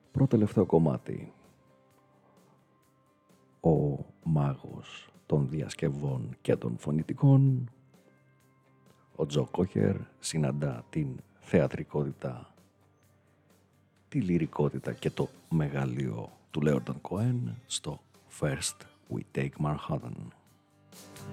Πρώτο τελευταίο κομμάτι. Ο μάγος των διασκευών και των φωνητικών, ο Τζο Κόκερ, συναντά την θεατρικότητα, τη λυρικότητα και το μεγαλείο του Λέοναρντ Κοέν στο First We Take Manhattan.